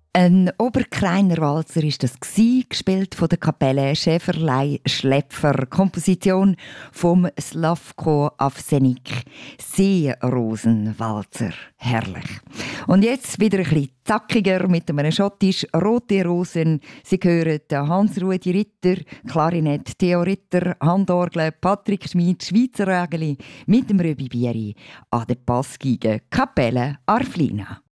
Ein Oberkreiner Walzer war das, gespielt von der Kapelle Schäferlei Schläpfer, Komposition vom Slavko Avsenik. Seerosenwalzer, herrlich. Und jetzt wieder ein bisschen zackiger mit einem schottisch «Rote Rosen». Sie hören Hans-Rudi Ritter, Klarinett, Theo Ritter, Handorgel, Patrick Schmid, Schweizer Rägeli mit dem Röbi Bieri an der Bassgeige Kapelle Arflina.